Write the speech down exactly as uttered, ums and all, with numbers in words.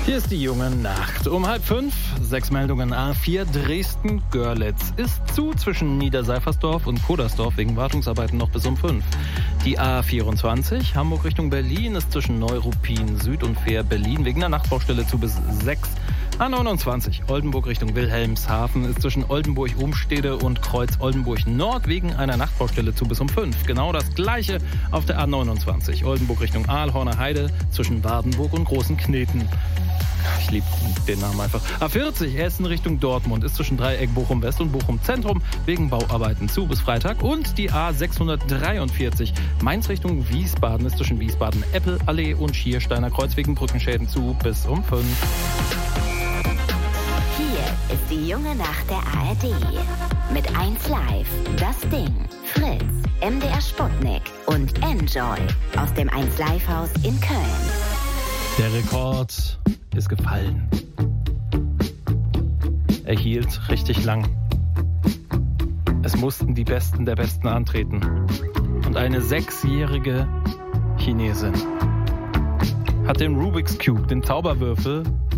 Hier ist die junge Nacht. Um halb fünf, sechs Meldungen. A vier Dresden-Görlitz ist zu zwischen Niederseifersdorf und Kodersdorf wegen Wartungsarbeiten noch bis um fünf. Die A vierundzwanzig Hamburg Richtung Berlin ist zwischen Neuruppin Süd und Fähr Berlin wegen der Nachtbaustelle zu bis sechs. A neunundzwanzig Oldenburg Richtung Wilhelmshaven ist zwischen Oldenburg-Umstede und Kreuz Oldenburg-Nord wegen einer Nachtbaustelle zu bis um fünf. Genau das gleiche auf der A neunundzwanzig Oldenburg Richtung Aalhorner Heide zwischen Wardenburg und Großen Kneten. Ich liebe den Namen einfach. A vierzig Essen Richtung Dortmund ist zwischen Dreieck Bochum-West und Bochum-Zentrum wegen Bauarbeiten zu bis Freitag. Und die A sechshundertdreiundvierzig Mainz Richtung Wiesbaden ist zwischen Wiesbaden-Eppel-Allee und Schiersteiner Kreuz wegen Brückenschäden zu bis um fünf. Hier ist die junge Nacht der A R D. Mit eins Live, Das Ding, Fritz, M D R Sputnik und Enjoy aus dem eins Live Haus in Köln. Der Rekord ist gefallen. Er hielt richtig lang. Es mussten die Besten der Besten antreten. Und eine sechsjährige Chinesin hat den Rubik's Cube, den Zauberwürfel,